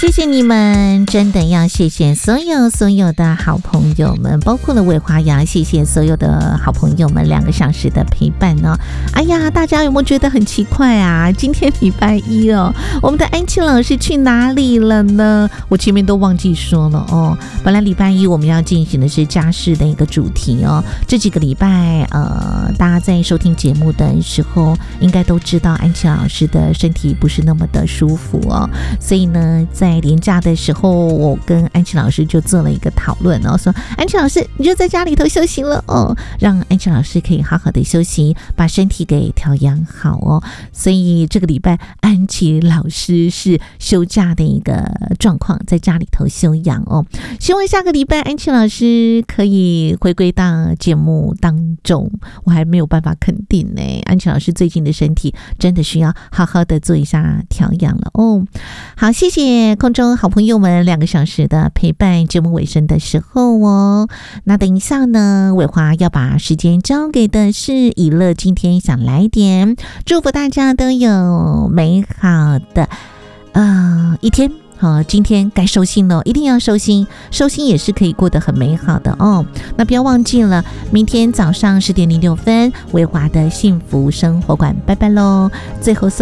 谢谢你们，真的要谢谢所有的好朋友们，包括了伟华也要谢谢所有的好朋友们2个小时的陪伴哦。哎呀，大家有没有觉得很奇怪啊？今天礼拜一哦，我们的安琪老师去哪里了呢？我前面都忘记说了哦。本来礼拜一我们要进行的是家事的一个主题哦。这几个礼拜大家在收听节目的时候，应该都知道安琪老师的身体不是那么的舒服哦，所以呢，在连假的时候，我跟安琪老师就做了一个讨论哦，说安琪老师你就在家里头休息了哦，让安琪老师可以好好的休息，把身体给调养好哦。所以这个礼拜安琪老师是休假的一个状况，在家里头休养哦。希望下个礼拜安琪老师可以回归到节目当中，我还没有办法肯定呢。安琪老师最近的身体真的需要好好的做一下调养了哦。好，谢谢空中好朋友们2个小时的陪伴，节目尾声的时候哦。那等一下呢，伟华要把时间交给的是以乐，今天想来点，祝福大家都有美好的一天。好，今天该收心了，一定要收心，收心也是可以过得很美好的哦。那不要忘记了，明天早上10:06，伟华的幸福生活馆，拜拜喽。最后送